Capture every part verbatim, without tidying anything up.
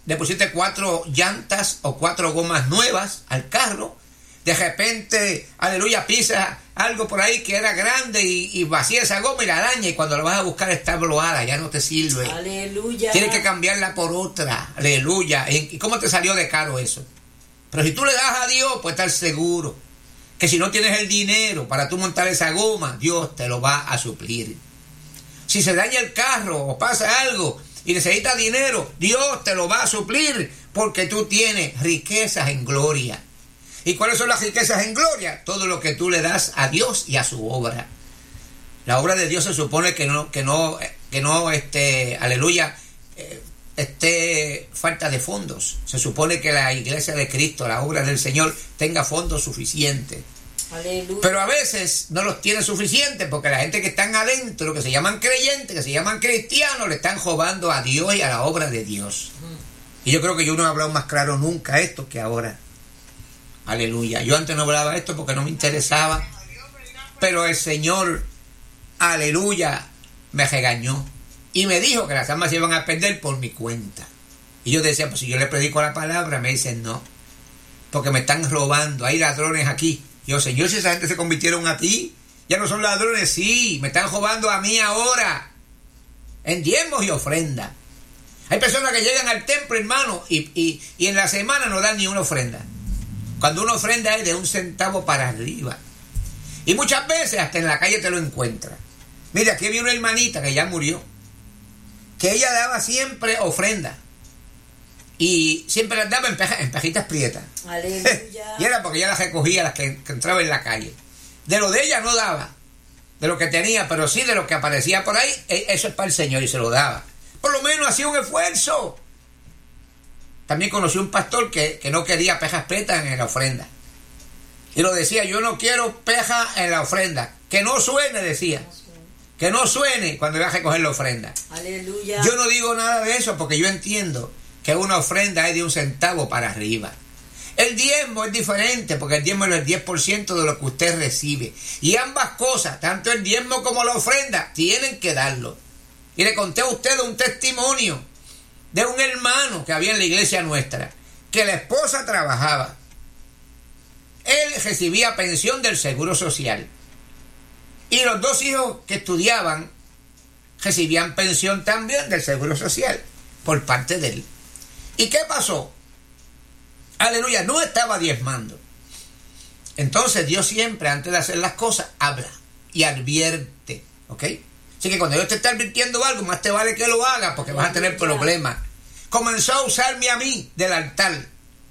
le pusiste cuatro llantas o cuatro gomas nuevas al carro. De repente, aleluya, pisa algo por ahí que era grande y, y vacía esa goma y la daña, y cuando la vas a buscar está bloada, ya no te sirve. Aleluya. Tienes que cambiarla por otra. Aleluya. ¿Y cómo te salió de caro eso? Pero si tú le das a Dios, pues estar seguro que si no tienes el dinero para tú montar esa goma, Dios te lo va a suplir. Si se daña el carro o pasa algo y necesitas dinero, Dios te lo va a suplir, porque tú tienes riquezas en gloria. ¿Y cuáles son las riquezas en gloria? Todo lo que tú le das a Dios y a su obra. La obra de Dios se supone que no, que no, que no, este, aleluya, eh, esté falta de fondos. Se supone que la iglesia de Cristo, la obra del Señor, tenga fondos suficientes. Aleluya. Pero a veces no los tiene suficientes, porque la gente que están adentro, que se llaman creyentes, que se llaman cristianos, le están robando a Dios y a la obra de Dios. Mm. Y yo creo que yo no he hablado más claro nunca esto que ahora. Aleluya. Yo antes no hablaba esto porque no me interesaba, pero el Señor, aleluya, me regañó y me dijo que las almas se iban a perder por mi cuenta. Y yo decía, pues si yo le predico la palabra, me dicen no, porque me están robando, hay ladrones aquí. Yo, Señor, si esa gente se convirtieron a ti, ya no son ladrones. Sí, me están robando a mí ahora, en diezmos y ofrendas. Hay personas que llegan al templo, hermano, y, y, y en la semana no dan ni una ofrenda, cuando una ofrenda es de un centavo para arriba. Y muchas veces hasta en la calle te lo encuentras. Mira, aquí había una hermanita que ya murió, que ella daba siempre ofrenda, y siempre las daba en, peja, en pejitas prietas. Aleluya. Y era porque ella las recogía, las que, que entraban en la calle. De lo de ella no daba, de lo que tenía, pero sí de lo que aparecía por ahí, eso es para el Señor, y se lo daba. Por lo menos hacía un esfuerzo. También conocí un pastor que, que no quería pejas prietas en la ofrenda. Y lo decía, yo no quiero peja en la ofrenda. Que no suene, decía. Que no suene cuando voy a recoger la ofrenda. Aleluya. Yo no digo nada de eso porque yo entiendo que una ofrenda es de un centavo para arriba. El diezmo es diferente, porque el diezmo es el diez por ciento de lo que usted recibe. Y ambas cosas, tanto el diezmo como la ofrenda, tienen que darlo. Y le conté a usted un testimonio de un hermano que había en la iglesia nuestra, que la esposa trabajaba. Él recibía pensión del Seguro Social. Y los dos hijos que estudiaban recibían pensión también del Seguro Social por parte de él. ¿Y qué pasó? Aleluya, no estaba diezmando. Entonces Dios siempre, antes de hacer las cosas, habla y advierte, ¿ok? Así que cuando Dios te está advirtiendo algo, más te vale que lo hagas, porque vas a tener problemas. Comenzó a usarme a mí del altar.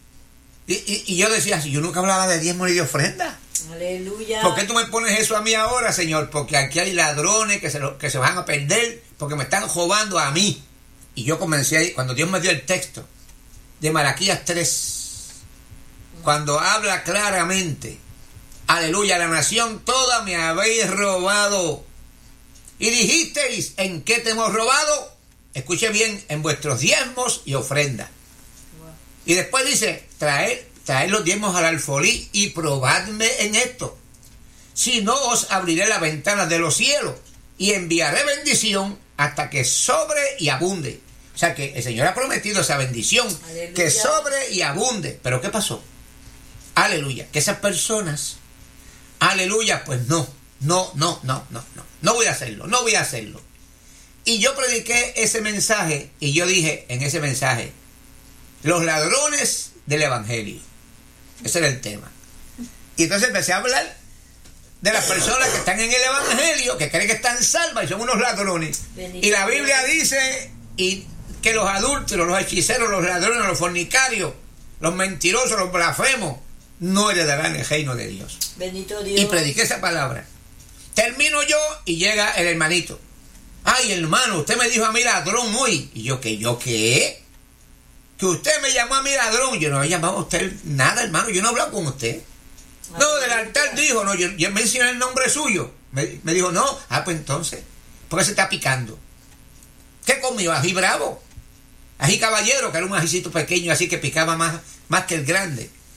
Y, y, y yo decía, si yo nunca hablaba de diezmo ni de ofrenda. Aleluya. ¿Por qué tú me pones eso a mí ahora, Señor? Porque aquí hay ladrones que se, lo, que se van a perder, porque me están robando a mí. Y yo comencé ahí, cuando Dios me dio el texto de Malaquías tres, cuando habla claramente, aleluya, la nación toda me habéis robado. Y dijisteis, ¿en qué te hemos robado? Escuche bien, en vuestros diezmos y ofrendas. Wow. Y después dice, traed, traed los diezmos al alfolí y probadme en esto. Si no, os abriré las ventanas de los cielos y enviaré bendición hasta que sobre y abunde. O sea que el Señor ha prometido esa bendición, aleluya, que sobre y abunde. ¿Pero qué pasó? Aleluya, que esas personas, aleluya, pues no, no, no, no, no, no. No voy a hacerlo, no voy a hacerlo. Y yo prediqué ese mensaje y yo dije en ese mensaje, los ladrones del evangelio. Ese era el tema. Y entonces empecé a hablar de las personas que están en el evangelio, que creen que están salvas y son unos ladrones. Bendito. Y la Biblia dice y que los adúlteros, los hechiceros, los ladrones, los fornicarios, los mentirosos, los blasfemos, no heredarán el reino de Dios. Bendito Dios. Y prediqué esa palabra. Termino yo y llega el hermanito. Ay, hermano, usted me dijo a mí ladrón hoy. Y yo, ¿que yo qué? Que usted me llamó a mí ladrón. Yo no he llamado a usted nada, hermano. Yo no he hablado con usted. Ay, no, del altar dijo, no, yo, yo mencioné el nombre suyo. Me, me dijo, no. Ah, pues entonces, ¿por qué se está picando? ¿Qué comió? Ají bravo. Ají caballero, que era un ajicito pequeño, así que picaba más, más que el grande.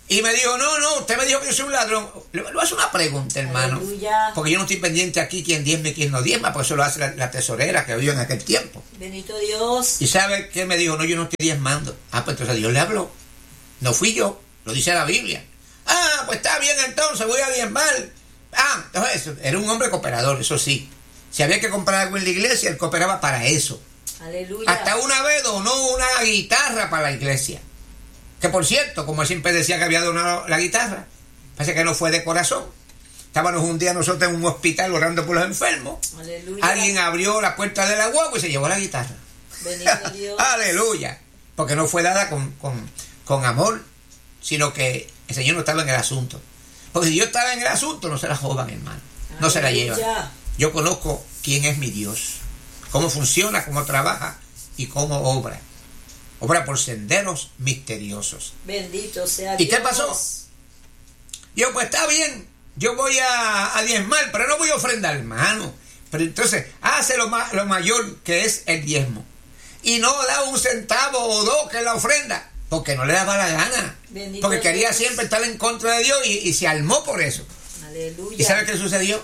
Y me dijo, no, no, usted me dijo que yo soy un ladrón. Le voy a hacer una pregunta, hermano. Aleluya. Porque yo no estoy pendiente aquí quién diezma y quién no diezma, porque eso lo hace la, la tesorera que vivió en aquel tiempo. Bendito Dios. ¿Y sabe qué me dijo? No, yo no estoy diezmando. Ah, pues entonces Dios le habló. No fui yo, lo dice la Biblia. Ah, pues está bien entonces, voy a diezmar. Ah, entonces eso, era un hombre cooperador, eso sí. Si había que comprar algo en la iglesia, él cooperaba para eso. Aleluya. Hasta una vez donó una guitarra para la iglesia. Que por cierto, como él siempre decía que había donado la guitarra, parece que no fue de corazón. Estábamos un día nosotros en un hospital orando por los enfermos. Aleluya. Alguien abrió la puerta de la guagua y se llevó la guitarra. Bendito Dios. Aleluya. Porque no fue dada con, con, con amor, sino que el Señor no estaba en el asunto. Porque si Dios estaba en el asunto, no se la jodan, hermano. No se la llevan. Yo conozco quién es mi Dios, cómo funciona, cómo trabaja y cómo obra. Obra por senderos misteriosos. Bendito sea ¿Y Dios. qué pasó? Yo, pues está bien, yo voy a, a diezmar, pero no voy a ofrendar, hermano. Pero entonces, hace lo, ma, lo mayor que es el diezmo. Y no da un centavo o dos que es la ofrenda, porque no le daba la gana. Bendito porque quería Dios. siempre estar en contra de Dios y, y se armó por eso. Aleluya. ¿Y sabe qué sucedió?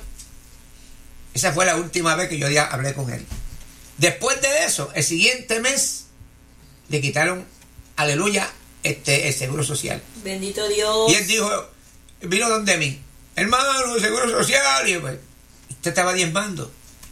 Esa fue la última vez que yo ya hablé con él. Después de eso, el siguiente mes, le quitaron, aleluya, este, el seguro social. Bendito Dios. Y él dijo, vino donde mí, hermano, el seguro social. Y yo, pues, ¿usted estaba diezmando?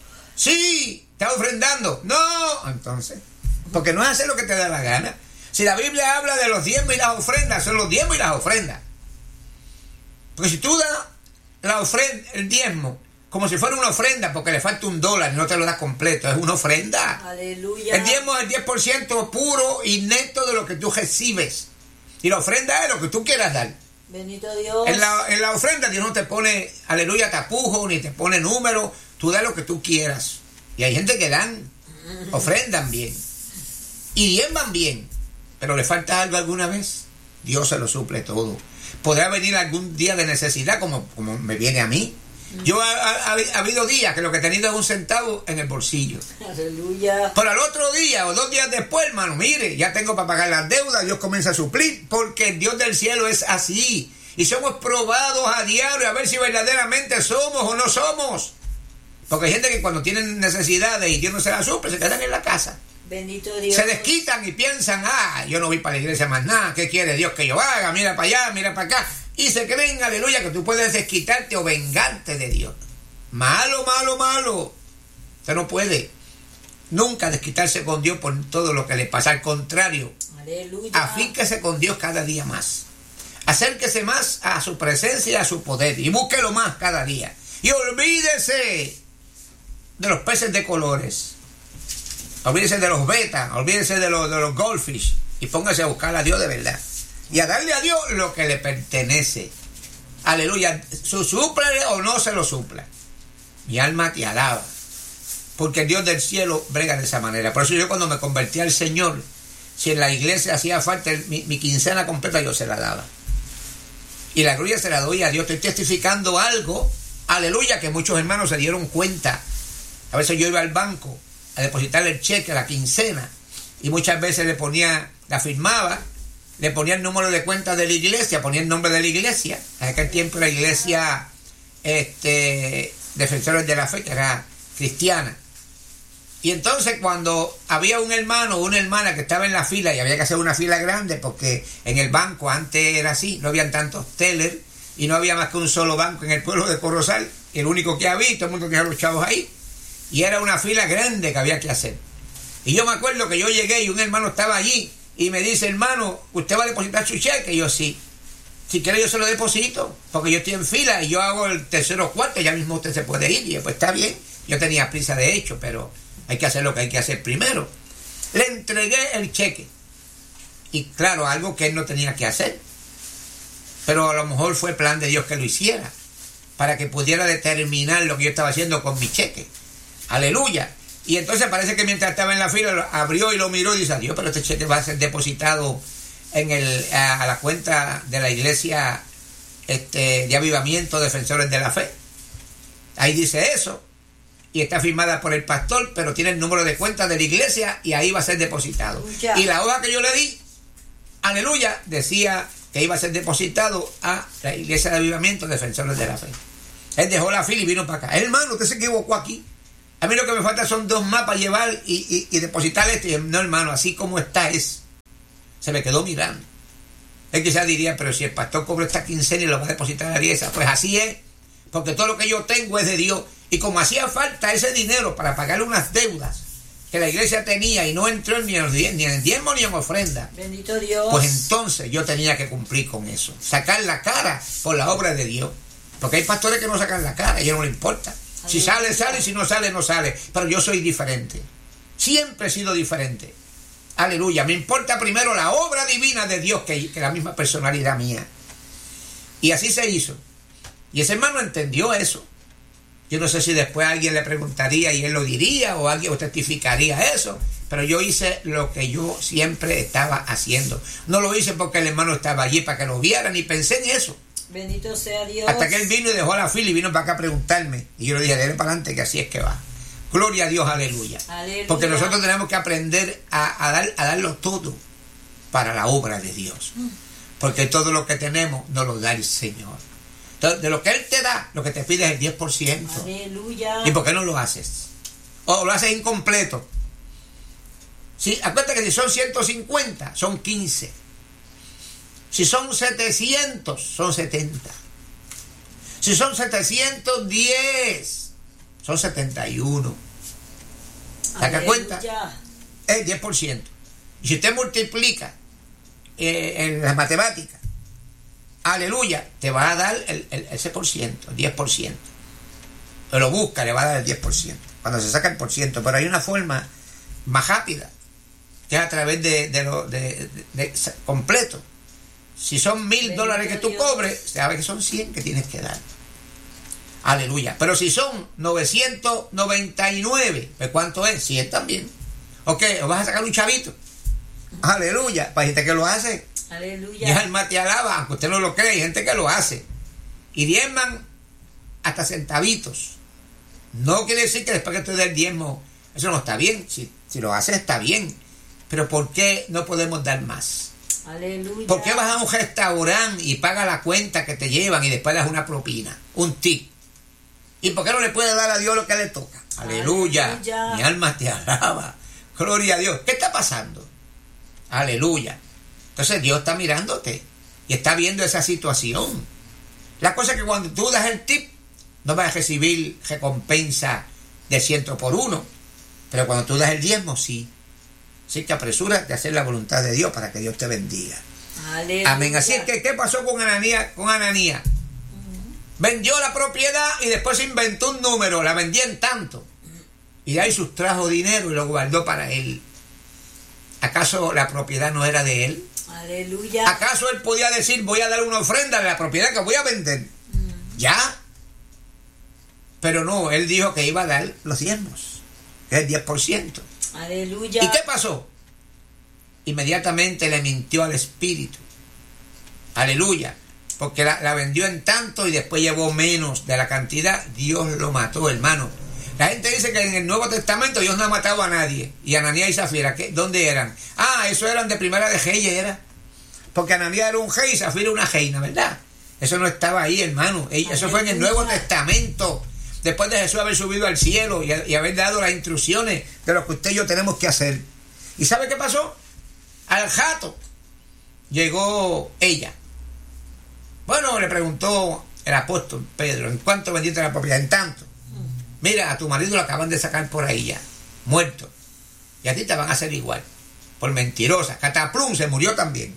Sí, estaba ofrendando. No, entonces, porque no es hacer lo que te da la gana. Si la Biblia habla de los diezmos y las ofrendas, son los diezmos y las ofrendas. Porque si tú das la ofrenda, el diezmo, como si fuera una ofrenda, porque le falta un dólar y no te lo das completo, es una ofrenda. Aleluya. El diezmo es el diez por ciento puro y neto de lo que tú recibes. Y la ofrenda es lo que tú quieras dar. Bendito Dios. En la, en la ofrenda Dios no te pone, aleluya, tapujo, ni te pone número. Tú das lo que tú quieras. Y hay gente que dan, ofrendan bien. Y diezman bien. Pero le falta algo alguna vez. Dios se lo suple todo. Podrá venir algún día de necesidad como, como me viene a mí. Yo ha, ha, ha habido días que lo que he tenido es un centavo en el bolsillo. Aleluya. Pero al otro día o dos días después, hermano, mire, ya tengo para pagar las deudas, Dios comienza a suplir, porque el Dios del cielo es así. Y somos probados a diario a ver si verdaderamente somos o no somos. Porque hay gente que cuando tienen necesidades y Dios no se las suple, se quedan en la casa. Bendito Dios. Se desquitan y piensan, ah, yo no voy para la iglesia más nada, ¿qué quiere Dios que yo haga? Mira para allá, mira para acá. Y se creen, aleluya, que tú puedes desquitarte o vengarte de Dios. Malo, malo, malo. Usted no puede nunca desquitarse con Dios por todo lo que le pasa. Al contrario, Aleluya. afínquese con Dios cada día más. Acérquese más a su presencia y a su poder. Y búsquelo más cada día. Y olvídese de los peces de colores. Olvídese de los betas. Olvídese de los, de los goldfish. Y póngase a buscar a Dios de verdad. Y a darle a Dios lo que le pertenece. Aleluya. Su suple o no se lo supla. Mi alma te alaba. Porque el Dios del cielo brega de esa manera. Por eso yo cuando me convertí al Señor, si en la iglesia hacía falta mi, mi quincena completa, yo se la daba. Y la gloria se la doy a Dios. Estoy testificando algo. Aleluya. Que muchos hermanos se dieron cuenta. A veces yo iba al banco a depositar el cheque, la quincena. Y muchas veces le ponía, la firmaba. Le ponía el número de cuenta de la iglesia, ponía el nombre de la iglesia. En aquel tiempo la iglesia este, Defensores de la Fe, que era cristiana. Y entonces cuando había un hermano o una hermana que estaba en la fila, y había que hacer una fila grande, porque en el banco antes era así, no habían tantos tellers, y no había más que un solo banco en el pueblo de Corozal, el único que había, todo el mundo tenía los chavos ahí. Y era una fila grande que había que hacer. Y yo me acuerdo que yo llegué y un hermano estaba allí, y me dice, hermano, ¿usted va a depositar su cheque? Y yo, sí. Si quiere yo se lo deposito, porque yo estoy en fila y yo hago el tercero cuarto, ya mismo usted se puede ir. Y yo, pues está bien, yo tenía prisa de hecho, pero hay que hacer lo que hay que hacer primero. Le entregué el cheque. Y claro, algo que él no tenía que hacer. Pero a lo mejor fue plan de Dios que lo hiciera, para que pudiera determinar lo que yo estaba haciendo con mi cheque. Aleluya. Y entonces parece que mientras estaba en la fila, lo abrió y lo miró y dice, adiós, pero este cheque va a ser depositado en el, a, a la cuenta de la iglesia este, de Avivamiento Defensores de la Fe. Ahí dice eso. Y está firmada por el pastor, pero tiene el número de cuenta de la iglesia y ahí va a ser depositado. Ya. Y la hoja que yo le di, aleluya, decía que iba a ser depositado a la Iglesia de Avivamiento Defensores de la Fe. Él dejó la fila y vino para acá. Hermano, usted se equivocó aquí. A mí lo que me falta son dos más para llevar y, y, y depositar esto. Y no, hermano, así como está es. Se me quedó mirando. Él quizás diría, pero si el pastor cobra esta quincena y lo va a depositar a la iglesia, pues así es. Porque todo lo que yo tengo es de Dios. Y como hacía falta ese dinero para pagar unas deudas que la iglesia tenía y no entró ni en, ni en diezmo ni en ofrenda. Bendito Dios. Pues entonces yo tenía que cumplir con eso. Sacar la cara por la obra de Dios. Porque hay pastores que no sacan la cara, a ellos no les importa. Si sale, sale, y si no sale, no sale. Pero yo soy diferente. Siempre he sido diferente. Aleluya. Me importa primero la obra divina de Dios que, que la misma personalidad mía. Y así se hizo. Y ese hermano entendió eso. Yo no sé si después alguien le preguntaría y él lo diría o alguien testificaría eso. Pero yo hice lo que yo siempre estaba haciendo. No lo hice porque el hermano estaba allí para que lo viera, ni pensé en eso. Bendito sea Dios. Hasta que él vino y dejó la fila y vino para acá a preguntarme. Y yo le dije, dale para adelante que así es que va. Gloria a Dios, aleluya. Aleluya. Porque nosotros tenemos que aprender a, a, dar, a darlo todo para la obra de Dios. Porque todo lo que tenemos nos lo da el Señor. Entonces, de lo que Él te da, lo que te pide es el diez por ciento. Aleluya. ¿Y por qué no lo haces? O lo haces incompleto. Sí, acuérdate que si son ciento cincuenta, son quince. Si son setecientos, son setenta. Si son setecientos diez, son setenta y uno. ¿Saca cuenta? Es diez por ciento. Y si usted multiplica eh, en las matemáticas, aleluya, te va a dar el, el, ese por ciento, el diez por ciento. Pero lo busca, le va a dar el diez por ciento. Cuando se saca el por ciento. Pero hay una forma más rápida, que es a través de, de lo de, de, de, de completo. Si son mil dólares que tú cobres, sabes que son cien que tienes que dar. Aleluya. Pero si son novecientos noventa y nueve, pues ¿cuánto es? cien también. Ok, o vas a sacar un chavito. Aleluya. Para gente que lo hace. Aleluya. Y alma te alaba, aunque usted no lo cree, hay gente que lo hace. Y diezman hasta centavitos. No quiere decir que después que tú des el diezmo, eso no está bien. Si, si lo haces está bien. Pero ¿por qué no podemos dar más? Aleluya. ¿Por qué vas a un restaurante y pagas la cuenta que te llevan y después das una propina, un tip? ¿Y por qué no le puedes dar a Dios lo que le toca? Aleluya. Aleluya. Mi alma te alaba. Gloria a Dios. ¿Qué está pasando? Aleluya. Entonces Dios está mirándote y está viendo esa situación. La cosa es que cuando tú das el tip, no vas a recibir recompensa de ciento por uno. Pero cuando tú das el diezmo, sí. Así que apresúrate de hacer la voluntad de Dios para que Dios te bendiga. Aleluya. Amén. Así es que, ¿qué pasó con Ananías? Con Ananías? Uh-huh. Vendió la propiedad y después se inventó un número. La vendía en tanto. Y de ahí sustrajo dinero y lo guardó para él. ¿Acaso la propiedad no era de él? Aleluya. ¿Acaso él podía decir, voy a dar una ofrenda de la propiedad que voy a vender? Uh-huh. ¿Ya? Pero no, él dijo que iba a dar los diezmos, que es el diez por ciento. Aleluya. ¿Y qué pasó? Inmediatamente le mintió al Espíritu. Aleluya. Porque la, la vendió en tanto y después llevó menos de la cantidad. Dios lo mató, hermano. La gente dice que en el Nuevo Testamento Dios no ha matado a nadie. Y Ananías y Zafira, ¿qué? ¿Dónde eran? Ah, eso eran de Primera de Reyes, era. Porque Ananías era un rey y Zafira una reina, ¿verdad? Eso no estaba ahí, hermano. Eso fue en el Nuevo Testamento. Después de Jesús haber subido al cielo y, y haber dado las instrucciones de lo que usted y yo tenemos que hacer. ¿Y sabe qué pasó? Al jato llegó ella. Bueno, le preguntó el apóstol Pedro, ¿en cuánto vendiste la propiedad? En tanto. Mira, a tu marido lo acaban de sacar por ahí ya, muerto. Y a ti te van a hacer igual, por mentirosa. Cataplum se murió también.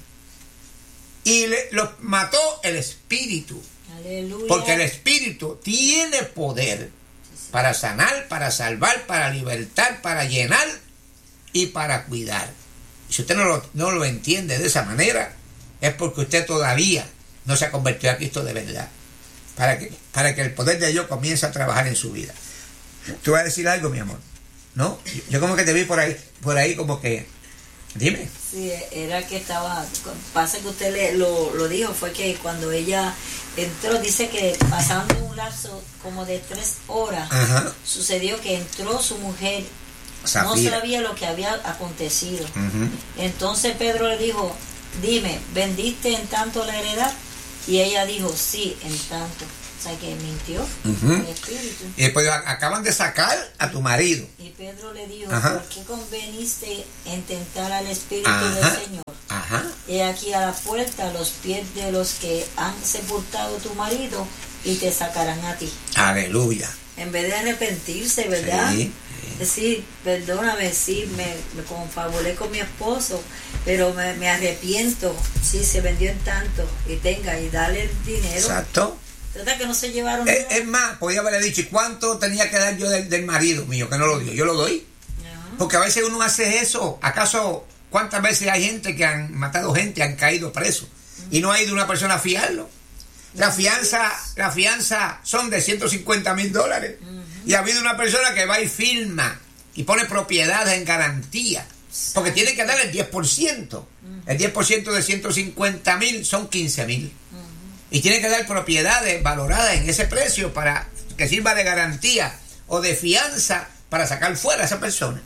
Y le, los mató el Espíritu. Aleluya. Porque el Espíritu tiene poder para sanar, para salvar, para libertar, para llenar y para cuidar. Si usted no lo, no lo entiende de esa manera, es porque usted todavía no se ha convertido a Cristo de verdad. Para que, para que el poder de Dios comience a trabajar en su vida. ¿Tú vas a decir algo, mi amor? ¿No? Yo, yo como que te vi por ahí, por ahí como que... Dime. Sí, era que estaba... Pasa que usted le, lo, lo dijo, fue que cuando ella entró, dice que pasando un lapso como de tres horas, ajá, sucedió que entró su mujer, Zafira. No sabía lo que había acontecido. Uh-huh. Entonces Pedro le dijo, dime, ¿vendiste en tanto la heredad? Y ella dijo, sí, en tanto. O sea, que mintió uh-huh. el espíritu. Y después acaban de sacar a tu marido. Y Pedro le dijo, Ajá. ¿por qué conveniste en tentar al espíritu Ajá. del Señor? Ajá. He aquí a la puerta los pies de los que han sepultado tu marido y te sacarán a ti. Aleluya. En vez de arrepentirse, ¿verdad? Sí. Decir, perdóname, sí, me, me confabulé con mi esposo, pero me, me arrepiento, sí, se vendió en tanto, y tenga, y dale el dinero. Exacto. Trata que no se llevaron Es, nada. es más, podía haberle dicho, ¿y cuánto tenía que dar yo del, del marido mío que no lo dio? Yo lo doy. Ajá. Porque a veces uno hace eso. ¿Acaso cuántas veces hay gente que han matado gente, han caído presos, uh-huh. y no ha ido una persona a fiarlo? La fianza, la fianza son de ciento cincuenta mil dólares. Uh-huh. Y ha habido una persona que va y firma y pone propiedades en garantía. Porque tiene que dar el diez por ciento. Uh-huh. El diez por ciento de ciento cincuenta mil son quince mil. Uh-huh. Y tiene que dar propiedades valoradas en ese precio para que sirva de garantía o de fianza para sacar fuera a esa persona.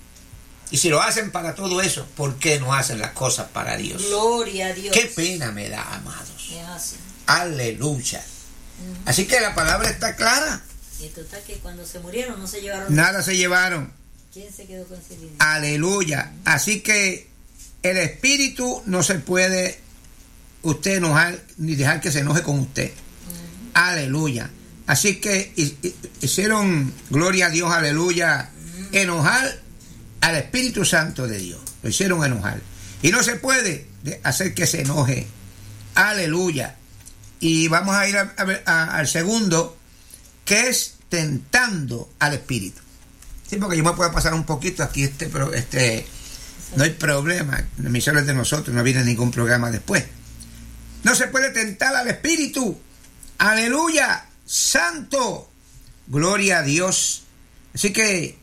Y si lo hacen para todo eso, ¿por qué no hacen las cosas para Dios? Gloria a Dios. Qué pena me da, amados. Es así. Aleluya. Uh-huh. Así que la palabra está clara. Y total que cuando se murieron no se llevaron nada. Se llevaron. ¿Quién se quedó con ese dinero? Aleluya. Uh-huh. Así que el espíritu no se puede usted enojar ni dejar que se enoje con usted. Uh-huh. Aleluya. Así que hicieron, gloria a Dios, aleluya, uh-huh. enojar al Espíritu Santo de Dios. Lo hicieron enojar. Y no se puede hacer que se enoje. Aleluya. Y vamos a ir a, a, a, al segundo, que es tentando al Espíritu. Sí, porque yo me puedo pasar un poquito aquí, este, pero este, no hay problema. La misión es de nosotros, no viene ningún programa después. No se puede tentar al Espíritu. Aleluya. Santo. Gloria a Dios. Así que,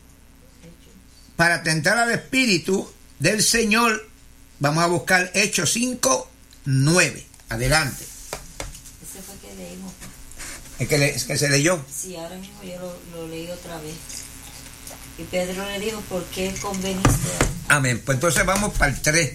para tentar al Espíritu del Señor, vamos a buscar Hechos cinco, nueve. Adelante. Ese fue que leímos. ¿Es que, le, es que se leyó? Sí, ahora mismo yo lo, lo leí otra vez. Y Pedro le dijo, ¿por qué conveniste? Amén. Pues entonces vamos para el tres.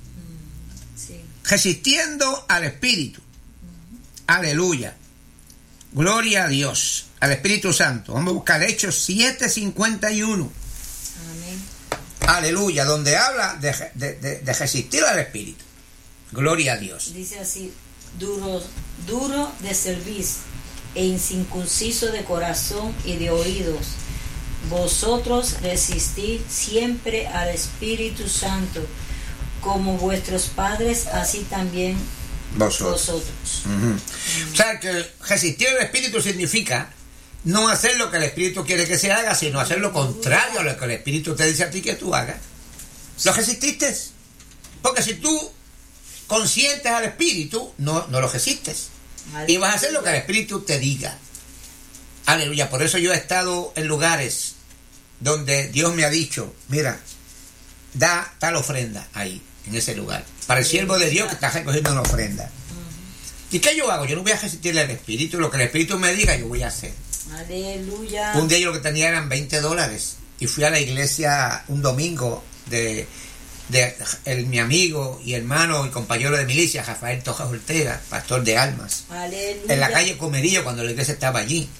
Mm, sí. Resistiendo al Espíritu. Uh-huh. Aleluya. Gloria a Dios. Al Espíritu Santo. Vamos a buscar Hechos siete, cincuenta y uno. Amén. Aleluya. Donde habla de, de, de, de resistir al Espíritu. Gloria a Dios. Dice así, duro, duro de cerviz e incircunciso de corazón y de oídos. Vosotros resistid siempre al Espíritu Santo, como vuestros padres, así también vosotros. vosotros. Uh-huh. Uh-huh. O sea, que resistir al Espíritu significa no hacer lo que el Espíritu quiere que se haga, sino hacer lo contrario a lo que el Espíritu te dice a ti que tú hagas. ¿Lo resististe? Porque si tú consientes al Espíritu, no, no lo resistes. Y vas a hacer lo que el Espíritu te diga. Aleluya. Por eso yo he estado en lugares donde Dios me ha dicho, mira, da tal ofrenda ahí, en ese lugar, para el siervo de Dios que está recogiendo una ofrenda. Uh-huh. ¿Y qué yo hago? Yo no voy a resistirle al Espíritu. Lo que el Espíritu me diga, yo voy a hacer. Aleluya. Un día yo lo que tenía eran veinte dólares y fui a la iglesia un domingo de, de el, mi amigo y hermano y compañero de milicia, Rafael Tojas Ortega, pastor de almas. Aleluya. En la calle Comerillo, cuando la iglesia estaba allí.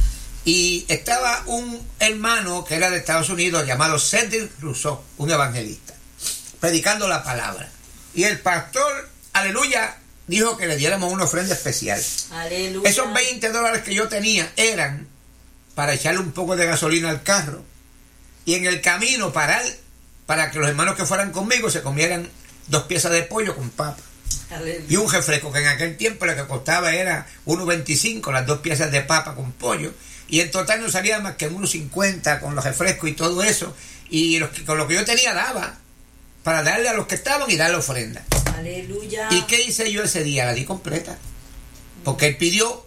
Y estaba un hermano que era de Estados Unidos llamado Cedric Rousseau, un evangelista, predicando la palabra. Y el pastor, aleluya, dijo que le diéramos una ofrenda especial. Aleluya. Esos veinte dólares que yo tenía eran para echarle un poco de gasolina al carro y en el camino parar para que los hermanos que fueran conmigo se comieran dos piezas de pollo con papa. Aleluya. Y un refresco que en aquel tiempo lo que costaba era uno veinticinco las dos piezas de papa con pollo. Y en total no salía más que uno cincuenta con los refrescos y todo eso. Y los que, con lo que yo tenía daba para darle a los que estaban y darle ofrenda. Aleluya. ¿Y qué hice yo ese día? La di completa. Porque él pidió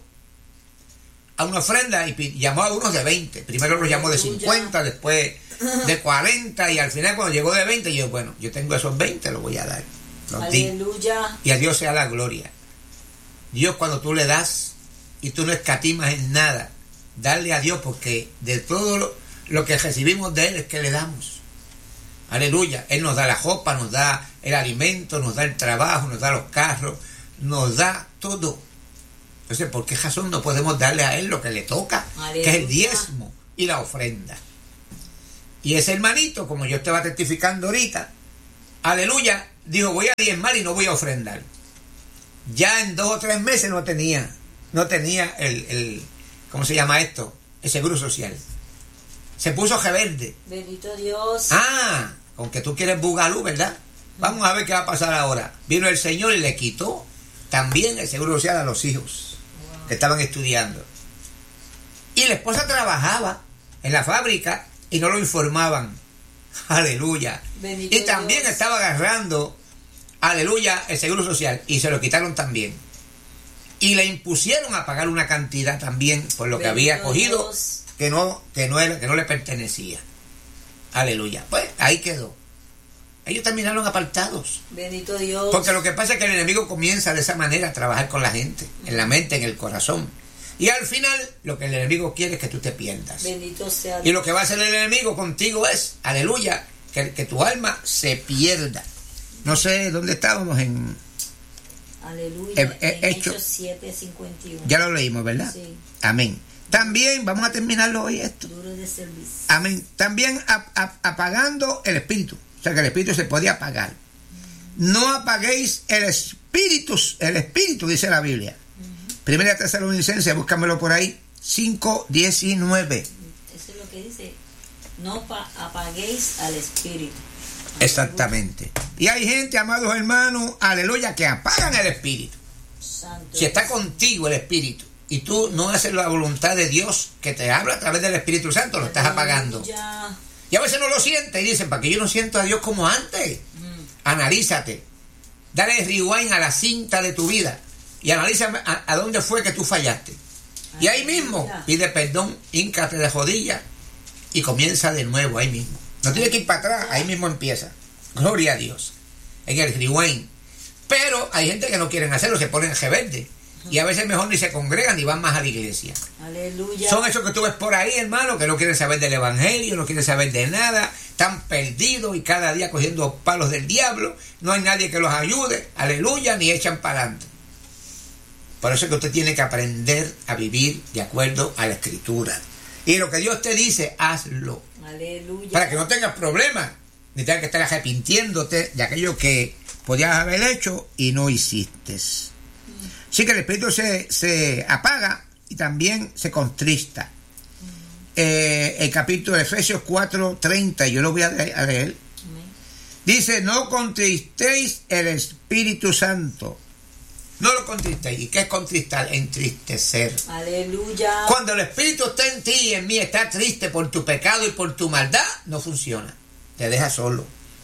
a una ofrenda y pidió, llamó a unos de veinte. Primero los llamó de cincuenta, después de cuarenta y al final cuando llegó de veinte, yo, bueno, yo tengo esos veinte, los voy a dar. Los Aleluya. Di. Y a Dios sea la gloria. Dios, cuando tú le das y tú no escatimas en nada, darle a Dios, porque de todo lo, lo que recibimos de Él es que le damos. Aleluya. Él nos da la ropa, nos da el alimento, nos da el trabajo, nos da los carros, nos da todo. Entonces, ¿por qué razón no podemos darle a Él lo que le toca? Aleluya. Que es el diezmo y la ofrenda. Y ese hermanito, como yo estaba testificando ahorita, aleluya, dijo, voy a diezmar y no voy a ofrendar. Ya en dos o tres meses no tenía, no tenía el, el ¿cómo se llama esto? El seguro social. Se puso rebelde. Bendito Dios. Ah, aunque tú quieres bugalú, ¿verdad? Vamos a ver qué va a pasar ahora. Vino el Señor y le quitó también el seguro social a los hijos wow. que estaban estudiando. Y la esposa trabajaba en la fábrica y no lo informaban. Aleluya. Bendito y también Dios. Estaba agarrando, aleluya, el seguro social y se lo quitaron también. Y le impusieron a pagar una cantidad también por lo Bendito que había cogido. Dios. Que no, que, no era, que no le pertenecía. Aleluya. Pues ahí quedó. Ellos terminaron apartados. Bendito Dios. Porque lo que pasa es que el enemigo comienza de esa manera a trabajar con la gente, en la mente, en el corazón. Y al final, lo que el enemigo quiere es que tú te pierdas. Bendito sea Dios. Y lo que va a hacer el enemigo contigo es, aleluya, que, que tu alma se pierda. No sé dónde estábamos en... Aleluya. Eh, eh, en Hechos siete cincuenta y uno. Ya lo leímos, ¿verdad? Sí. Amén. También, vamos a terminarlo hoy esto. Duro de servicio. Amén. También a, a, apagando el espíritu. O sea que el espíritu se podía apagar. Uh-huh. No apaguéis el espíritu, el espíritu, dice la Biblia. Uh-huh. Primera Tesalonicenses, búscamelo por ahí, cinco diecinueve. Eso es lo que dice. No pa- apaguéis al espíritu. Exactamente. Y hay gente, amados hermanos, aleluya, que apagan el espíritu. Santo si está contigo el espíritu y tú no haces la voluntad de Dios que te habla a través del Espíritu Santo, lo estás apagando. Ya. Y a veces no lo sientes y dicen, ¿para qué yo no siento a Dios como antes? Mm. Analízate. Dale rewind a la cinta de tu vida y analiza a, a dónde fue que tú fallaste. Ay, y ahí mismo ya. Pide perdón, híncate de rodillas y comienza de nuevo ahí mismo. No tienes que ir para atrás, ahí mismo empieza. Gloria a Dios. En el rewind. Pero hay gente que no quieren hacerlo, se ponen rebeldes. Y a veces mejor ni se congregan ni van más a la iglesia. Aleluya. Son esos que tú ves por ahí, hermano, que no quieren saber del evangelio, no quieren saber de nada, están perdidos y cada día cogiendo palos del diablo. No hay nadie que los ayude, aleluya, ni echan para adelante. Por eso es que usted tiene que aprender a vivir de acuerdo a la Escritura. Y lo que Dios te dice, hazlo. Aleluya. Para que no tengas problemas, ni tengas que estar arrepintiéndote de aquello que podías haber hecho y no hiciste. Así que el espíritu se, se apaga y también se contrista. Mm. Eh, el capítulo de Efesios cuatro treinta, yo lo voy a leer. A leer. Mm. Dice, no contristéis el Espíritu Santo. No lo contristéis. ¿Y qué es contristar? Entristecer. Aleluya. Cuando el Espíritu está en ti y en mí, está triste por tu pecado y por tu maldad, no funciona. Te deja solo.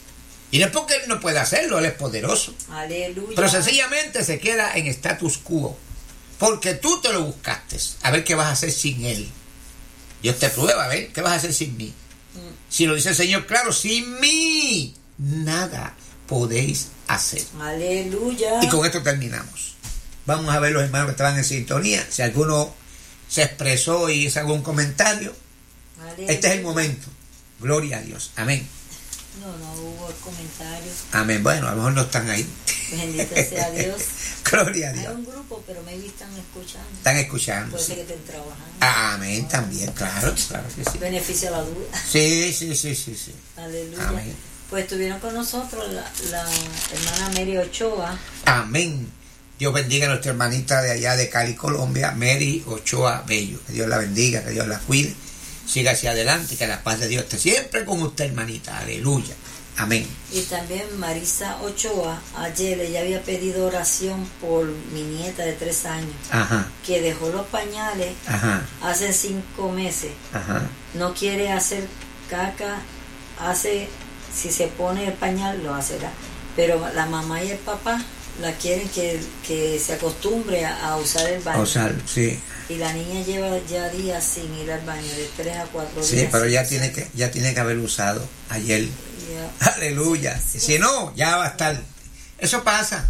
Y no es porque Él no puede hacerlo, Él es poderoso. Aleluya. Pero sencillamente se queda en status quo. Porque tú te lo buscaste. A ver qué vas a hacer sin Él. Dios te prueba, a ver qué vas a hacer sin mí. Mm. Si lo dice el Señor, claro, sin mí nada podéis hacer. Aleluya. Y con esto terminamos. Vamos a ver los hermanos que estaban en sintonía. Si alguno se expresó y hizo algún comentario. Aleluya. Este es el momento. Gloria a Dios. Amén. No, no hubo comentarios. Amén. Bueno, a lo mejor no están ahí. Bendito sea Dios. Gloria a Dios. Hay un grupo, pero maybe están escuchando. Están escuchando. Puede sí. ser que estén trabajando. Amén, también, claro, claro que sí. Beneficia la duda. Sí, sí, sí, sí, sí. Aleluya. Amén. Pues estuvieron con nosotros la, la hermana Mary Ochoa. Amén. Dios bendiga a nuestra hermanita de allá de Cali, Colombia, Mary Ochoa Bello. Que Dios la bendiga, que Dios la cuide. Siga hacia adelante, que la paz de Dios esté siempre con usted, hermanita. Aleluya. Amén. Y también Marisa Ochoa, ayer ella había pedido oración por mi nieta de tres años. Ajá. Que dejó los pañales. Ajá. Hace cinco meses. Ajá. No quiere hacer caca, hace, si se pone el pañal lo hace, ¿verdad? Pero la mamá y el papá la quieren que, que se acostumbre a, a usar el baño. A usar, sí. Y la niña lleva ya días sin ir al baño, de tres a cuatro días. Sí, pero ya tiene que ya tiene que haber usado ayer. Yeah. Aleluya. Sí, sí. Si no, ya va a estar. Eso pasa.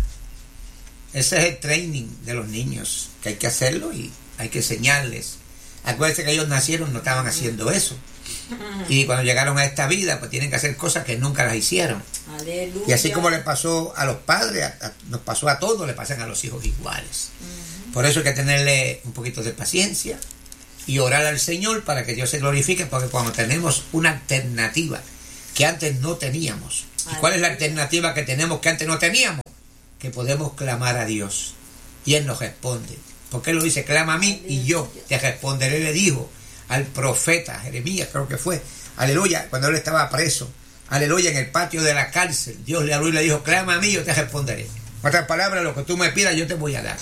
Ese es el training de los niños, que hay que hacerlo y hay que enseñarles. Acuérdense que ellos nacieron, no estaban haciendo eso. Y cuando llegaron a esta vida, pues tienen que hacer cosas que nunca las hicieron. Aleluya. Y así como le pasó a los padres, a, a, nos pasó a todos, le pasan a los hijos iguales. Uh-huh. Por eso hay que tenerle un poquito de paciencia y orar al Señor para que Dios se glorifique, porque cuando tenemos una alternativa que antes no teníamos. ¿Y cuál es la alternativa que tenemos que antes no teníamos? Que podemos clamar a Dios y Él nos responde. Porque Él lo dice, clama a mí y yo te responderé, le dijo al profeta Jeremías, creo que fue, aleluya, cuando él estaba preso, aleluya, en el patio de la cárcel, Dios le habló y le dijo, clama a mí y yo te responderé. En otras palabras, lo que tú me pidas yo te voy a dar.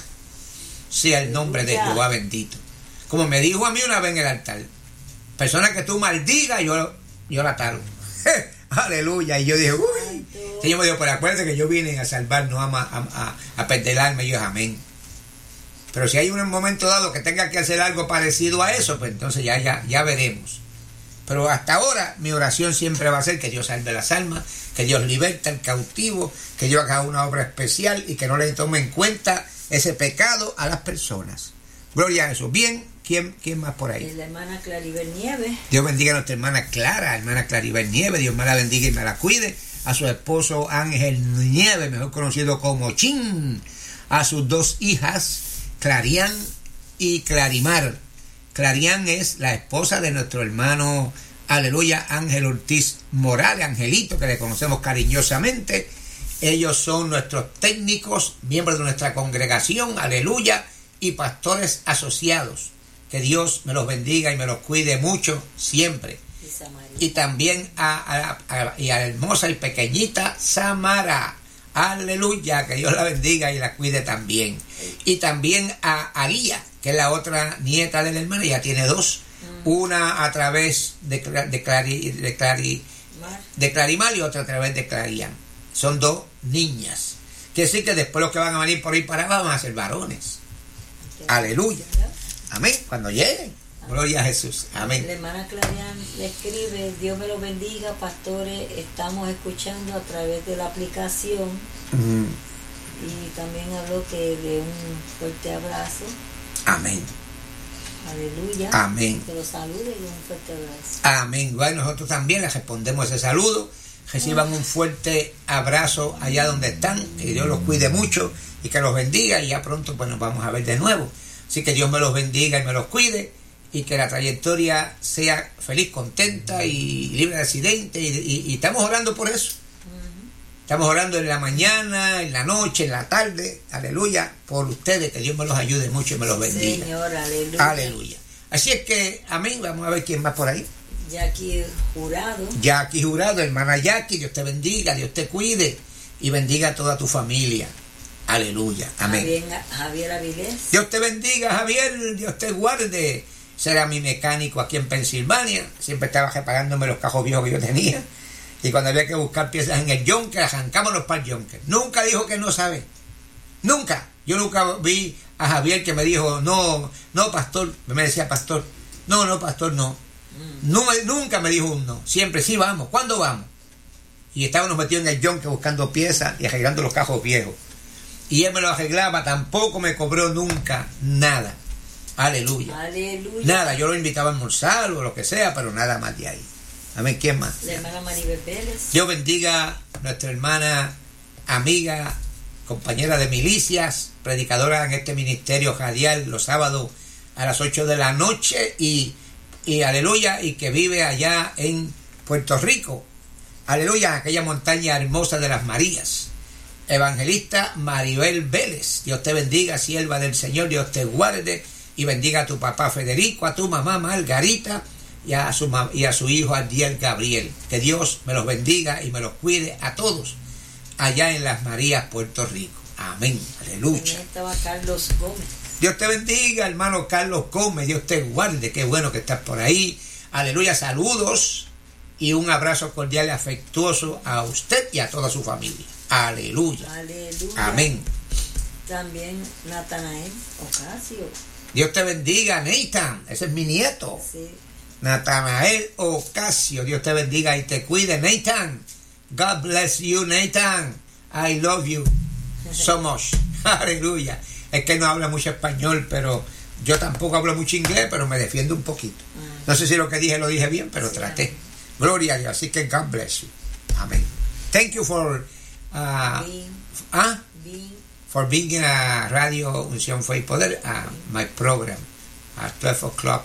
Sea el nombre de Jehová bendito. Como me dijo a mí una vez en el altar, persona que tú maldigas, yo, yo la talo. Aleluya. Y yo dije, uy. El Señor me dijo, pero acuérdate que yo vine a salvar, no a, a, a, a perder el alma. Y yo, amén. Pero si hay un momento dado que tenga que hacer algo parecido a eso, pues entonces ya, ya, ya veremos. Pero hasta ahora mi oración siempre va a ser que Dios salve las almas, que Dios liberte al cautivo, que Dios haga una obra especial y que no le tome en cuenta ese pecado a las personas. Gloria a Jesús. Bien, ¿quién, quién más por ahí? La hermana Claribel Nieves. Dios bendiga a nuestra hermana Clara, hermana Claribel Nieves. Dios me la bendiga y me la cuide. A su esposo Ángel Nieves, mejor conocido como Chin. A sus dos hijas, Clarián y Clarimar. Clarián es la esposa de nuestro hermano, aleluya, Ángel Ortiz Morales, Angelito, que le conocemos cariñosamente. Ellos son nuestros técnicos, miembros de nuestra congregación, aleluya, y pastores asociados. Que Dios me los bendiga y me los cuide mucho siempre. Y, y también a, a, a, y a la hermosa y pequeñita Samara. Aleluya, que Dios la bendiga y la cuide también. Y también a Alía, que es la otra nieta de la hermana, ya tiene dos. Una a través de, de, Clari, de, Clari, de Clarimar y otra a través de Clarián. Son dos niñas. Quiere decir que después los que van a venir por ahí para abajo van a ser varones. Aleluya. Amén. Cuando lleguen. Gloria a Jesús. Amén. La hermana Clarián le escribe, Dios me los bendiga, pastores, estamos escuchando a través de la aplicación. Uh-huh. Y también habló que le dé un fuerte abrazo. Amén. Aleluya. Amén. Que los salude y un fuerte abrazo. Amén. Bueno, nosotros también les respondemos ese saludo. Reciban un fuerte abrazo allá donde están. Que Dios los cuide mucho y que los bendiga. Y ya pronto pues nos vamos a ver de nuevo. Así que Dios me los bendiga y me los cuide. Y que la trayectoria sea feliz, contenta y libre de accidentes. Y, y, y estamos orando por eso. Uh-huh. Estamos orando en la mañana, en la noche, en la tarde. Aleluya. Por ustedes. Que Dios me los ayude mucho y me los bendiga. Señor, aleluya. Aleluya. Así es que, amén. Vamos a ver quién va por ahí. Jackie Jurado. Jackie Jurado, hermana Jackie. Dios te bendiga, Dios te cuide. Y bendiga a toda tu familia. Aleluya. Amén. Javier, Javier Avilés. Dios te bendiga, Javier. Dios te guarde. Será mi mecánico aquí en Pensilvania. Siempre estaba reparándome los cajos viejos que yo tenía. Y cuando había que buscar piezas en el yonker, arrancámonos para el yonker. Nunca dijo que no sabe. Nunca. Yo nunca vi a Javier que me dijo, no, no, pastor. Me decía, pastor. No, no, pastor, no. no me, nunca me dijo un no. Siempre, sí, vamos. ¿Cuándo vamos? Y estábamos metidos en el yonker buscando piezas y arreglando los cajos viejos. Y él me lo arreglaba. Tampoco me cobró nunca nada. Aleluya. Aleluya. Nada, yo lo invitaba a almorzar o lo que sea, pero nada más de ahí. Amén. ¿Quién más? La hermana Maribel Pérez. Dios bendiga a nuestra hermana, amiga, compañera de milicias, predicadora en este ministerio radial los sábados a las ocho de la noche y, y aleluya, y que vive allá en Puerto Rico. Aleluya, aquella montaña hermosa de las Marías. Evangelista Maribel Vélez. Dios te bendiga, sierva del Señor, Dios te guarde. Y bendiga a tu papá Federico, a tu mamá Margarita y a su, y a su hijo Adiel Gabriel. Que Dios me los bendiga y me los cuide a todos allá en Las Marías, Puerto Rico. Amén. Aleluya. También estaba Carlos Gómez. Dios te bendiga, hermano Carlos Gómez. Dios te guarde. Qué bueno que estás por ahí. Aleluya. Saludos y un abrazo cordial y afectuoso a usted y a toda su familia. Aleluya. Aleluya. Amén. También Natanael Ocasio. Dios te bendiga, Nathan. Ese es mi nieto. Sí. Natanael Ocasio. Dios te bendiga y te cuide, Nathan. God bless you, Nathan. I love you so much. Aleluya. Es que no habla mucho español, pero yo tampoco hablo mucho inglés, pero me defiendo un poquito. No sé si lo que dije lo dije bien, pero Sí, traté. amén. Gloria a Dios. Así que God bless you. Amén. Thank you for, uh, Being, ah, being, for being in a Radio Unción Fe y Poder, uh, my program at twelve o'clock.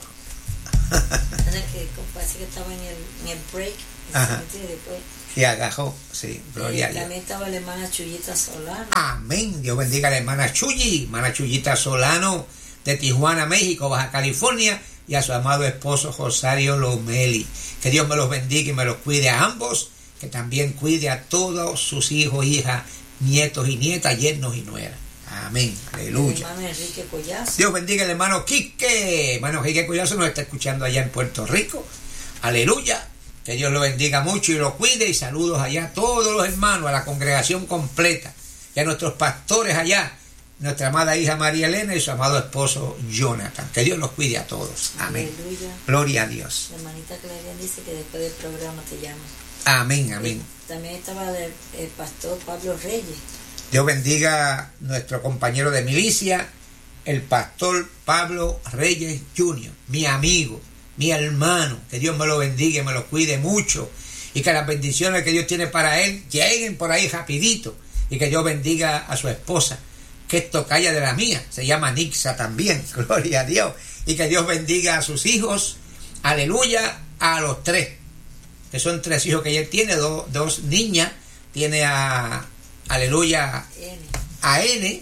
Parece que parece que estaba en el, en el break. Ajá. ¿sí? Después, Y agajó, sí, gloria eh, a Dios. también estaba la hermana Chuyita Solano. Amén. Dios bendiga a la hermana Chuyi, hermana Chuyita Solano, de Tijuana, México, Baja California, y a su amado esposo Rosario Lomeli. Que Dios me los bendiga y me los cuide a ambos, que también cuide a todos sus hijos, hijas, nietos y nietas, yernos y nueras. Amén. El Aleluya. hermano Enrique Collazo. Dios bendiga al hermano Quique. Hermano Quique Collazo nos está escuchando allá en Puerto Rico. Aleluya. Que Dios lo bendiga mucho y lo cuide. Y saludos allá a todos los hermanos, a la congregación completa. Y a nuestros pastores allá. Nuestra amada hija María Elena y su amado esposo Jonathan. Que Dios los cuide a todos. Amén. Aleluya. Gloria a Dios. La hermanita Claudia dice que después del programa te llama. Amén, amén. Y también estaba el, el pastor Pablo Reyes. Dios bendiga a nuestro compañero de milicia, el pastor Pablo Reyes junior, mi amigo, mi hermano. Que Dios me lo bendiga y me lo cuide mucho. Y que las bendiciones que Dios tiene para él lleguen por ahí rapidito. Y que Dios bendiga a su esposa, que es tocaya de la mía. Se llama Nixa también. Gloria a Dios. Y que Dios bendiga a sus hijos. Aleluya. A los tres. Que son tres hijos que él tiene. Do, dos niñas. Tiene a... Aleluya. N. A N.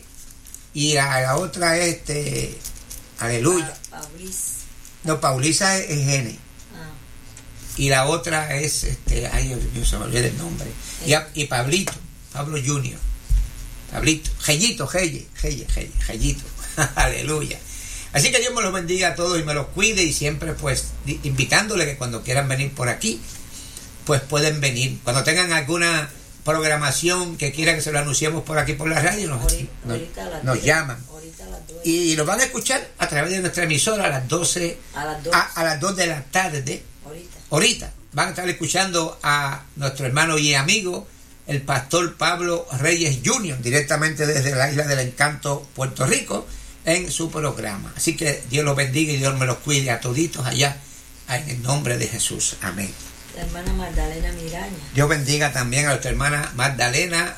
Y a la otra este... Aleluya. Pa, Paulis. No, Paulisa es, es N. Ah, Y la otra es este... Ay, Dios mío, se me olvidó el nombre. Y, a- y Pablito. Pablo junior Pablito. Gellito, Gelle. Gelle, Gelle. Gellito. Aleluya. Así que Dios me los bendiga a todos y me los cuide. Y siempre pues di- invitándole que cuando quieran venir por aquí, pues pueden venir. Cuando tengan alguna programación que quieran que se lo anunciemos por aquí por la radio, nos, ahorita, nos, ahorita a las nos diez, llaman. Ahorita a las dos. Y los van a escuchar a través de nuestra emisora a las doce, A las dos. a, a las dos de la tarde. Ahorita. Ahorita van a estar escuchando a nuestro hermano y amigo, el pastor Pablo Reyes junior, directamente desde la Isla del Encanto, Puerto Rico, en su programa. Así que Dios los bendiga y Dios me los cuide a toditos allá, en el nombre de Jesús. Amén. La hermana Magdalena Miraña. Dios bendiga también a nuestra hermana Magdalena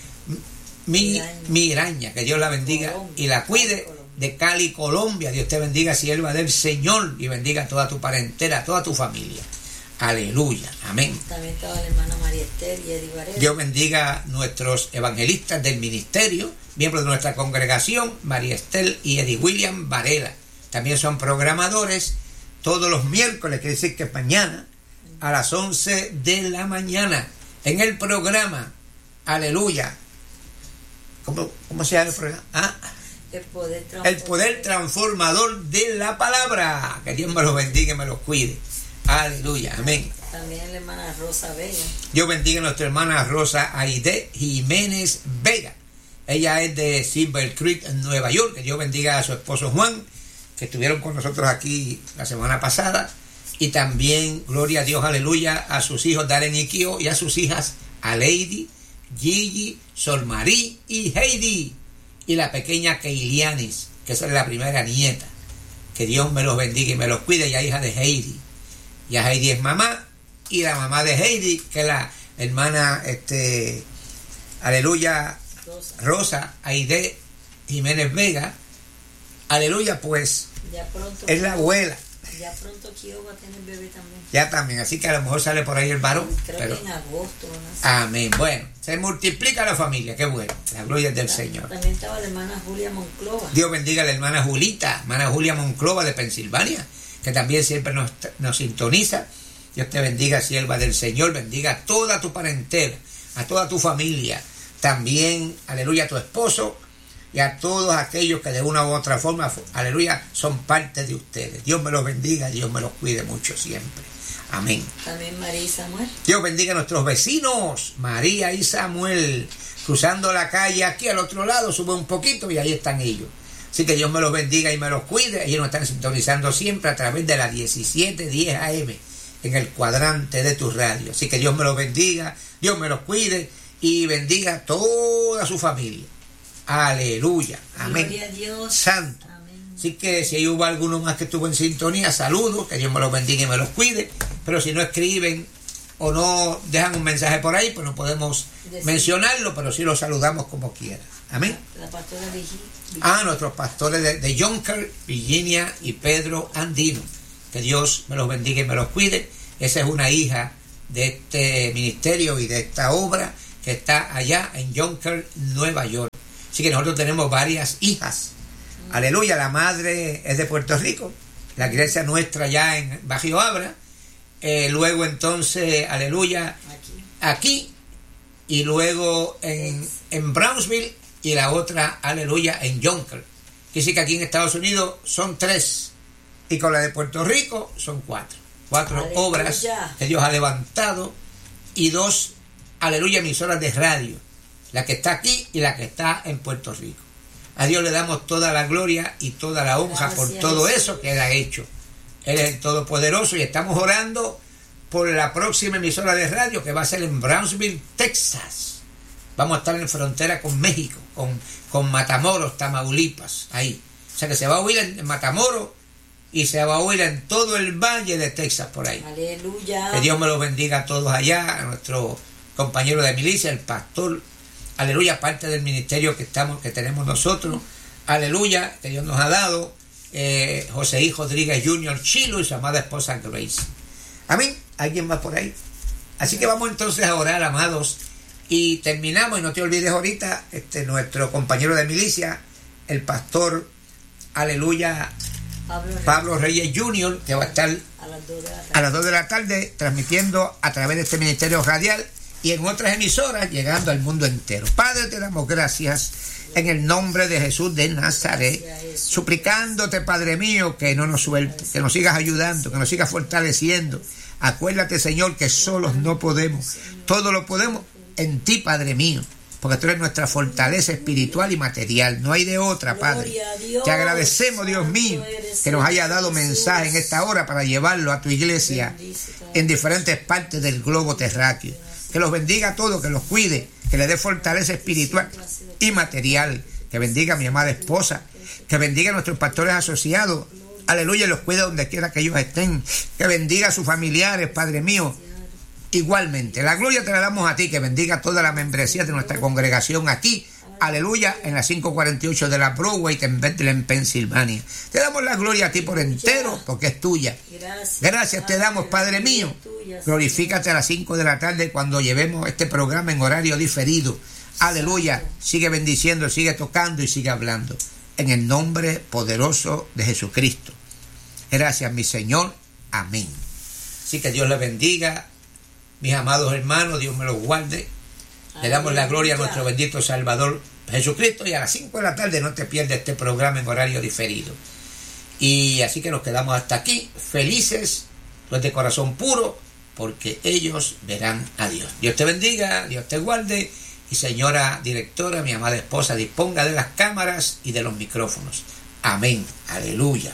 Mi, Miraña. Miraña, que Dios la bendiga Colombia, y la cuide Cali, Colombia. de Cali, Colombia. Dios te bendiga, sierva del Señor, y bendiga a toda tu parentela, a toda tu familia. Aleluya, amén. También estaba la hermana María Esther y Eddie Varela. Dios bendiga a nuestros evangelistas del ministerio, miembros de nuestra congregación, María Estel y Eddie William Varela. También son programadores todos los miércoles, quiere decir que mañana, a las once de la mañana, en el programa, aleluya. ¿Cómo, cómo se llama el programa? Ah, El poder, el poder transformador de la palabra. Que Dios me los bendiga y me los cuide. Aleluya, amén. También la hermana Rosa Vega. Dios bendiga a nuestra hermana Rosa Aide Jiménez Vega. Ella es de Silver Creek, en Nueva York. Que Dios bendiga a su esposo Juan, que estuvieron con nosotros aquí la semana pasada. Y también, gloria a Dios, aleluya, a sus hijos Darren y Kio, y a sus hijas Aleidi, Gigi, Sol Marí y Heidi. Y la pequeña Keilianis, que esa es la primera nieta. Que Dios me los bendiga y me los cuide. Y a hija de Heidi. Y a Heidi es mamá. Y la mamá de Heidi, que es la hermana, este, aleluya, Rosa. Rosa Aide Jiménez Vega. Aleluya, pues, Ya pronto. es la abuela. Ya pronto Kio va a tener bebé también. Ya también, así que a lo mejor sale por ahí el varón. Creo Pero, que en agosto. ¿No? amén. Bueno, se multiplica la familia, qué bueno. La gloria es del Señor. También estaba la hermana Julia Monclova. Dios bendiga a la hermana Julita, hermana Julia Monclova de Pensilvania, que también siempre nos, nos sintoniza. Dios te bendiga, sierva del Señor. Bendiga a toda tu parentela, a toda tu familia. También, aleluya, a tu esposo y a todos aquellos que de una u otra forma, aleluya, son parte de ustedes. Dios me los bendiga, Dios me los cuide mucho siempre. Amén. También María y Samuel. Dios bendiga a nuestros vecinos, María y Samuel, cruzando la calle aquí al otro lado, sube un poquito y ahí están ellos. Así que Dios me los bendiga y me los cuide. Ellos nos están sintonizando siempre a través de la diecisiete diez A M en el cuadrante de tu radio. Así que Dios me los bendiga, Dios me los cuide y bendiga a toda su familia. Aleluya. Amén. Gloria a Dios. Santo. Amén. Así que si ahí hubo alguno más que estuvo en sintonía, saludos, que Dios me los bendiga y me los cuide. Pero si no escriben o no dejan un mensaje por ahí, pues no podemos Decir. mencionarlo, pero sí los saludamos como quiera. Amén. La pastora de Virginia. Ah, nuestros pastores de, de Jonker, Virginia y Pedro Andino. Que Dios me los bendiga y me los cuide. Esa es una hija de este ministerio y de esta obra que está allá en Jonker, Nueva York. Así que nosotros tenemos varias hijas. Mm. Aleluya, la madre es de Puerto Rico, la iglesia nuestra ya en Bajo Abra. Eh, luego entonces, aleluya, aquí, aquí y luego en, en Brownsville y la otra, aleluya, en Jonker. Quiere decir que aquí en Estados Unidos son tres y con la de Puerto Rico son cuatro. Cuatro aleluya. Obras que Dios ha levantado y dos, aleluya, emisoras de radio, la que está aquí y la que está en Puerto Rico. A Dios le damos toda la gloria y toda la honra Gracias, por todo eso que Él ha hecho. Él es el Todopoderoso y estamos orando por la próxima emisora de radio que va a ser en Brownsville, Texas. Vamos a estar en frontera con México, con, con Matamoros, Tamaulipas, ahí. O sea que se va a oír en Matamoros y se va a oír en todo el valle de Texas por ahí. Aleluya. Que Dios me los bendiga a todos allá, a nuestro compañero de milicia, el pastor. Aleluya, parte del ministerio que, estamos, que tenemos nosotros. Aleluya, que Dios nos ha dado. Eh, José I. Rodríguez junior Chilo y su amada esposa Grace. Amén. ¿Alguien más por ahí? Así que vamos entonces a orar, amados, y terminamos. Y no te olvides ahorita, este, nuestro compañero de milicia, el pastor, aleluya, Pablo, Pablo Reyes junior, que va a estar a las dos de la tarde, a las dos de la tarde transmitiendo a través de este ministerio radial y en otras emisoras, llegando al mundo entero. Padre, te damos gracias en el nombre de Jesús de Nazaret, suplicándote, Padre mío, que no nos sueltes, que nos sigas ayudando, que nos sigas fortaleciendo. Acuérdate, Señor, que solos no podemos. Todo lo podemos en ti, Padre mío, porque tú eres nuestra fortaleza espiritual y material. No hay de otra, Padre. Te agradecemos, Dios mío, que nos haya dado mensaje en esta hora para llevarlo a tu iglesia en diferentes partes del globo terráqueo. Que los bendiga a todos, que los cuide, que les dé fortaleza espiritual y material. Que bendiga a mi amada esposa, que bendiga a nuestros pastores asociados. Aleluya, los cuide donde quiera que ellos estén. Que bendiga a sus familiares, Padre mío. Igualmente, la gloria te la damos a ti, que bendiga a toda la membresía de nuestra congregación aquí. Aleluya, en la cinco cuarenta y ocho de la Broadway, en Bethlehem, Pensilvania. Te damos la gloria a ti por entero, porque es tuya. Gracias te damos, Padre mío. Glorifícate a las cinco de la tarde cuando llevemos este programa en horario diferido. Aleluya, sigue bendiciendo, sigue tocando y sigue hablando. En el nombre poderoso de Jesucristo. Gracias, mi Señor. Amén. Así que Dios les bendiga, mis amados hermanos, Dios me los guarde. Le damos la gloria a nuestro bendito Salvador Jesucristo y a las cinco de la tarde no te pierdas este programa en horario diferido. Y así que nos quedamos hasta aquí, felices, los de corazón puro, porque ellos verán a Dios. Dios te bendiga, Dios te guarde. Y señora directora, mi amada esposa, disponga de las cámaras y de los micrófonos. Amén. Aleluya.